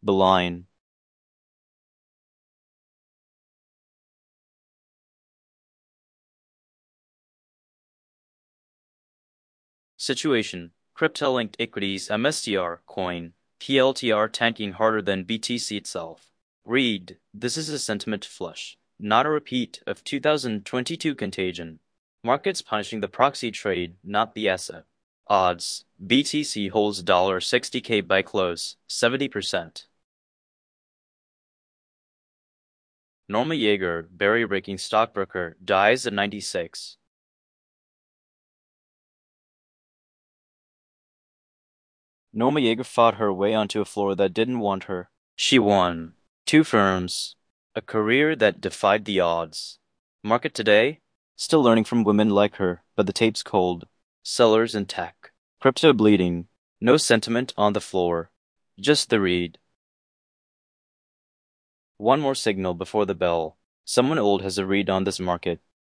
Beeline. Situation. Crypto-linked equities MSTR coin. PLTR tanking harder than BTC itself. Read. This is a sentiment flush, not a repeat of 2022 contagion. Markets punishing the proxy trade, not the asset. Odds. BTC holds $60K by close, 70%. Norma Yeager, berry-raking stockbroker, dies at 96. Norma Yeager fought her way onto a floor that didn't want her. She won. 2 firms. A career that defied the odds. Market today? Still learning from women like her, but the tape's cold. Sellers in tech. Crypto bleeding. No sentiment on the floor. Just the read. One more signal before the bell. Someone old has a read on this market.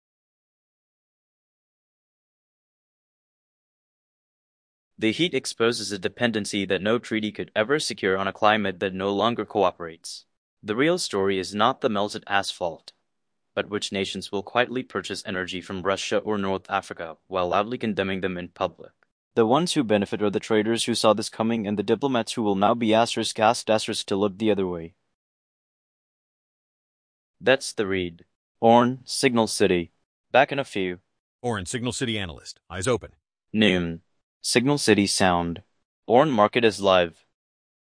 The heat exposes a dependency that no treaty could ever secure on a climate that no longer cooperates. The real story is not the melted asphalt, but which nations will quietly purchase energy from Russia or North Africa while loudly condemning them in public. The ones who benefit are the traders who saw this coming and the diplomats who will now be asked to look the other way. That's the read. Orn, Signal City. Back in a few. Orn, Signal City analyst. Eyes open. Noon. Signal City sound. Orn market is live.